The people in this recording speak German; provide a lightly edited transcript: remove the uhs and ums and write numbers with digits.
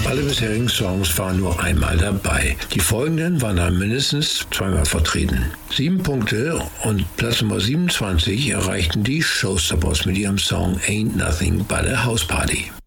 Alle bisherigen Songs waren nur einmal dabei. Die folgenden waren dann mindestens zweimal vertreten. 7 Punkte und Platz Nummer 27 erreichten die Showstoppers mit ihrem Song Ain't Nothing But a House Party.